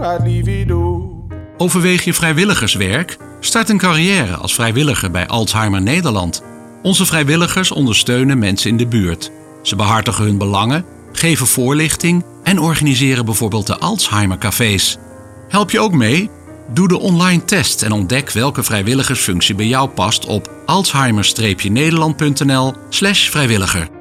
I'd leave it all. Overweeg je vrijwilligerswerk? Start een carrière als vrijwilliger bij Alzheimer Nederland. Onze vrijwilligers ondersteunen mensen in de buurt. Ze behartigen hun belangen, geven voorlichting en organiseren bijvoorbeeld de Alzheimer-cafés. Help je ook mee? Doe de online test en ontdek welke vrijwilligersfunctie bij jou past op alzheimer-nederland.nl/vrijwilliger.